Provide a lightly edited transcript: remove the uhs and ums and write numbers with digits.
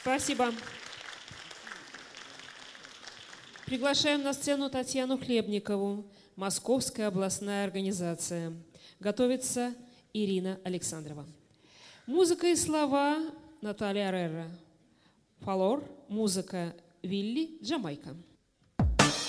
Спасибо. Приглашаем на сцену Татьяну Хлебникову, Московская областная организация. Готовится Ирина Александрова. Музыка и слова Наталья Аррера. Фолор, музыка Вилли, Джамайка.